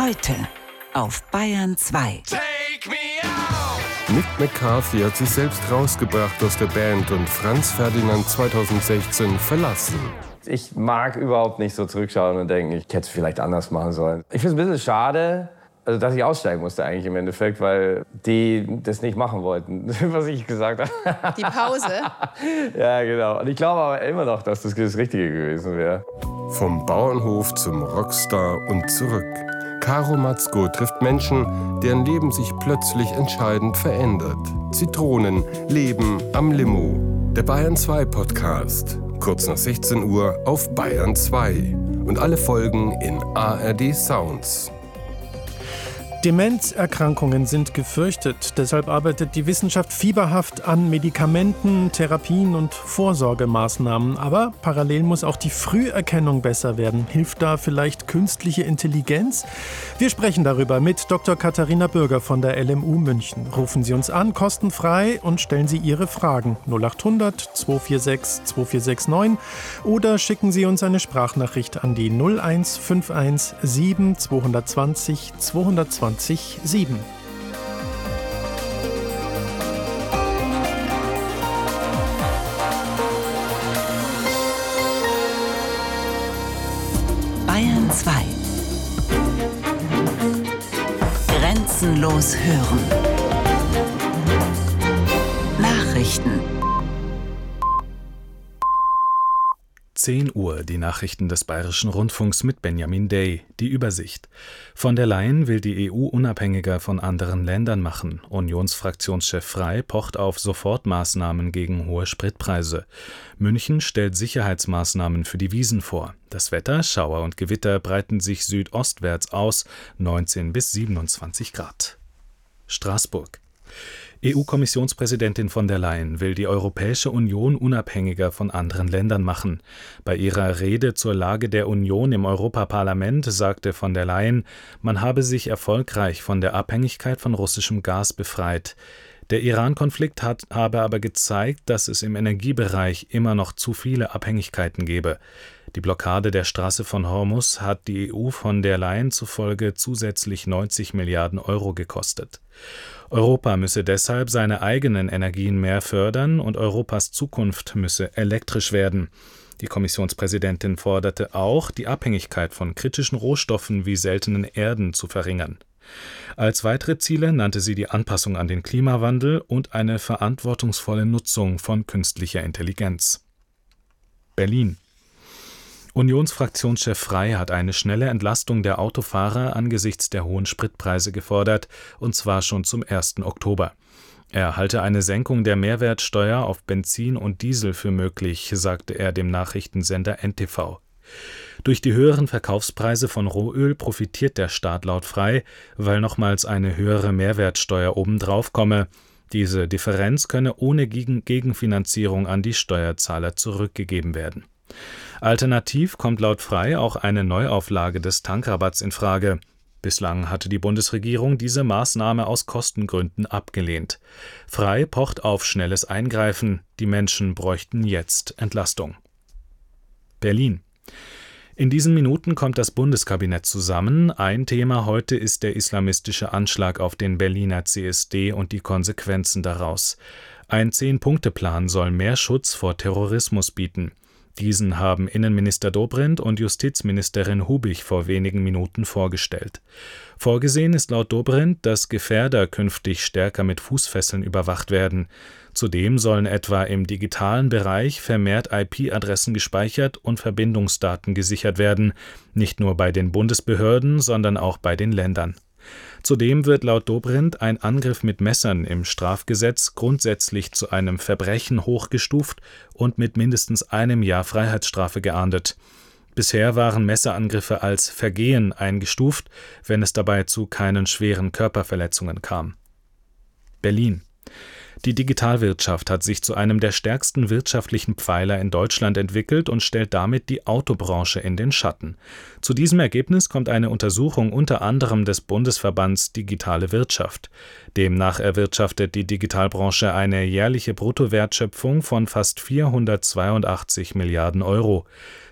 Heute auf Bayern 2. Take me out! Mick McCarthy hat sich selbst rausgebracht aus der Band und Franz Ferdinand 2016 verlassen. Ich mag überhaupt nicht so zurückschauen und denken, ich hätte es vielleicht anders machen sollen. Ich finde es ein bisschen schade, dass ich aussteigen musste eigentlich im Endeffekt, weil die das nicht machen wollten, was ich gesagt habe. Die Pause? Ja, genau. Und ich glaube aber immer noch, dass das Richtige gewesen wäre. Vom Bauernhof zum Rockstar und zurück. Caro Matzko trifft Menschen, deren Leben sich plötzlich entscheidend verändert. Zitronen, Leben am Limo. Der Bayern 2 Podcast. Kurz nach 16 Uhr auf Bayern 2. Und alle Folgen in ARD Sounds. Demenzerkrankungen sind gefürchtet. Deshalb arbeitet die Wissenschaft fieberhaft an Medikamenten, Therapien und Vorsorgemaßnahmen. Aber parallel muss auch die Früherkennung besser werden. Hilft da vielleicht künstliche Intelligenz? Wir sprechen darüber mit Dr. Katharina Bürger von der LMU München. Rufen Sie uns an, kostenfrei, und stellen Sie Ihre Fragen. 0800 246 2469 oder schicken Sie uns eine Sprachnachricht an die 0151 7 220 220 7. Bayern 2. Grenzenlos hören. Nachrichten. 10 Uhr, die Nachrichten des Bayerischen Rundfunks mit Benjamin Day. Die Übersicht. Von der Leyen will die EU unabhängiger von anderen Ländern machen. Unionsfraktionschef Frey pocht auf Sofortmaßnahmen gegen hohe Spritpreise. München stellt Sicherheitsmaßnahmen für die Wiesn vor. Das Wetter, Schauer und Gewitter breiten sich südostwärts aus, 19 bis 27 Grad. Straßburg. EU-Kommissionspräsidentin von der Leyen will die Europäische Union unabhängiger von anderen Ländern machen. Bei ihrer Rede zur Lage der Union im Europaparlament sagte von der Leyen, man habe sich erfolgreich von der Abhängigkeit von russischem Gas befreit. Der Iran-Konflikt habe aber gezeigt, dass es im Energiebereich immer noch zu viele Abhängigkeiten gebe. Die Blockade der Straße von Hormuz hat die EU von der Leyen zufolge zusätzlich 90 Milliarden Euro gekostet. Europa müsse deshalb seine eigenen Energien mehr fördern und Europas Zukunft müsse elektrisch werden. Die Kommissionspräsidentin forderte auch, die Abhängigkeit von kritischen Rohstoffen wie seltenen Erden zu verringern. Als weitere Ziele nannte sie die Anpassung an den Klimawandel und eine verantwortungsvolle Nutzung von künstlicher Intelligenz. Berlin. Unionsfraktionschef Frey hat eine schnelle Entlastung der Autofahrer angesichts der hohen Spritpreise gefordert, und zwar schon zum 1. Oktober. Er halte eine Senkung der Mehrwertsteuer auf Benzin und Diesel für möglich, sagte er dem Nachrichtensender NTV. Durch die höheren Verkaufspreise von Rohöl profitiert der Staat laut Frey, weil nochmals eine höhere Mehrwertsteuer obendrauf komme. Diese Differenz könne ohne Gegenfinanzierung an die Steuerzahler zurückgegeben werden. Alternativ kommt laut Frey auch eine Neuauflage des Tankrabatts in Frage. Bislang hatte die Bundesregierung diese Maßnahme aus Kostengründen abgelehnt. Frey pocht auf schnelles Eingreifen. Die Menschen bräuchten jetzt Entlastung. Berlin. In diesen Minuten kommt das Bundeskabinett zusammen. Ein Thema heute ist der islamistische Anschlag auf den Berliner CSD und die Konsequenzen daraus. Ein 10-Punkte-Plan soll mehr Schutz vor Terrorismus bieten. Diesen haben Innenminister Dobrindt und Justizministerin Hubig vor wenigen Minuten vorgestellt. Vorgesehen ist laut Dobrindt, dass Gefährder künftig stärker mit Fußfesseln überwacht werden. Zudem sollen etwa im digitalen Bereich vermehrt IP-Adressen gespeichert und Verbindungsdaten gesichert werden, nicht nur bei den Bundesbehörden, sondern auch bei den Ländern. Zudem wird laut Dobrindt ein Angriff mit Messern im Strafgesetz grundsätzlich zu einem Verbrechen hochgestuft und mit mindestens einem Jahr Freiheitsstrafe geahndet. Bisher waren Messerangriffe als Vergehen eingestuft, wenn es dabei zu keinen schweren Körperverletzungen kam. Berlin. Die Digitalwirtschaft hat sich zu einem der stärksten wirtschaftlichen Pfeiler in Deutschland entwickelt und stellt damit die Autobranche in den Schatten. Zu diesem Ergebnis kommt eine Untersuchung unter anderem des Bundesverbands Digitale Wirtschaft. Demnach erwirtschaftet die Digitalbranche eine jährliche Bruttowertschöpfung von fast 482 Milliarden Euro.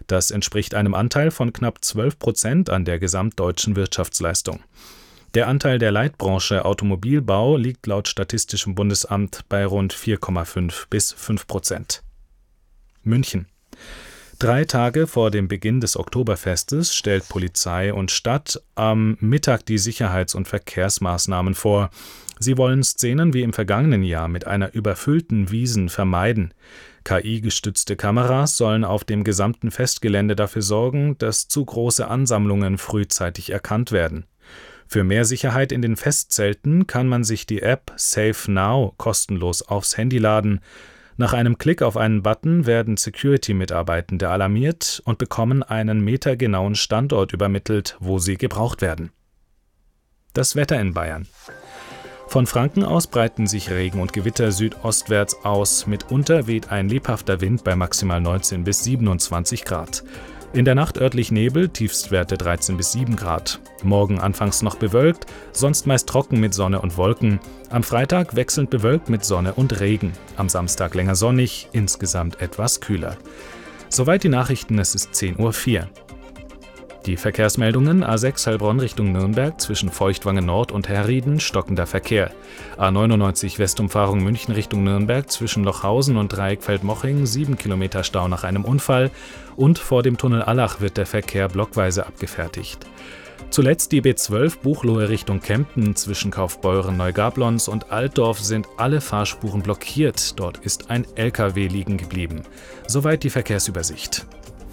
Das entspricht einem Anteil von knapp 12% an der gesamtdeutschen Wirtschaftsleistung. Der Anteil der Leitbranche Automobilbau liegt laut Statistischem Bundesamt bei rund 4,5 bis 5%. München. 3 Tage vor dem Beginn des Oktoberfestes stellt Polizei und Stadt am Mittag die Sicherheits- und Verkehrsmaßnahmen vor. Sie wollen Szenen wie im vergangenen Jahr mit einer überfüllten Wiesn vermeiden. KI-gestützte Kameras sollen auf dem gesamten Festgelände dafür sorgen, dass zu große Ansammlungen frühzeitig erkannt werden. Für mehr Sicherheit in den Festzelten kann man sich die App Safe Now kostenlos aufs Handy laden. Nach einem Klick auf einen Button werden Security-Mitarbeitende alarmiert und bekommen einen metergenauen Standort übermittelt, wo sie gebraucht werden. Das Wetter in Bayern. Von Franken aus breiten sich Regen und Gewitter südostwärts aus. Mitunter weht ein lebhafter Wind bei maximal 19 bis 27 Grad. In der Nacht örtlich Nebel, Tiefstwerte 13 bis 7 Grad. Morgen anfangs noch bewölkt, sonst meist trocken mit Sonne und Wolken. Am Freitag wechselnd bewölkt mit Sonne und Regen. Am Samstag länger sonnig, insgesamt etwas kühler. Soweit die Nachrichten, es ist 10:04 Uhr. Die Verkehrsmeldungen: A6 Heilbronn Richtung Nürnberg zwischen Feuchtwangen Nord und Herrieden stockender Verkehr. A99 Westumfahrung München Richtung Nürnberg zwischen Lochhausen und Dreieck Feldmoching 7 Kilometer Stau nach einem Unfall und vor dem Tunnel Allach wird der Verkehr blockweise abgefertigt. Zuletzt die B12 Buchloe Richtung Kempten zwischen Kaufbeuren Neugablons und Altdorf sind alle Fahrspuren blockiert. Dort ist ein LKW liegen geblieben. Soweit die Verkehrsübersicht.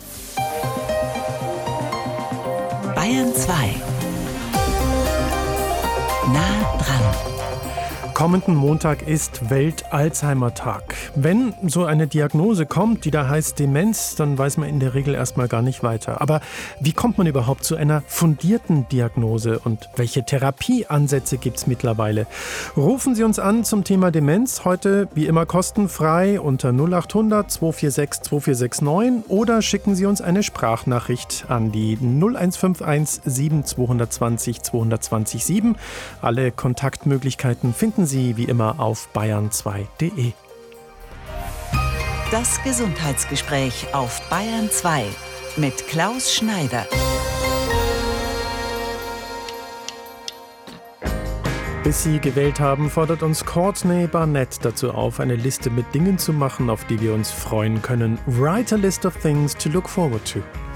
Bayern 2. Nah dran. Kommenden Montag ist Welt-Alzheimer-Tag. Wenn so eine Diagnose kommt, die da heißt Demenz, dann weiß man in der Regel erstmal gar nicht weiter. Aber wie kommt man überhaupt zu einer fundierten Diagnose und welche Therapieansätze gibt es mittlerweile? Rufen Sie uns an zum Thema Demenz, heute wie immer kostenfrei unter 0800 246 2469 oder schicken Sie uns eine Sprachnachricht an die 0151 7220 220 7. Alle Kontaktmöglichkeiten finden Sie wie immer auf bayern2.de. Das Gesundheitsgespräch auf Bayern 2 mit Klaus Schneider. Bis Sie gewählt haben, fordert uns Courtney Barnett dazu auf, eine Liste mit Dingen zu machen, auf die wir uns freuen können. Write a list of things to look forward to.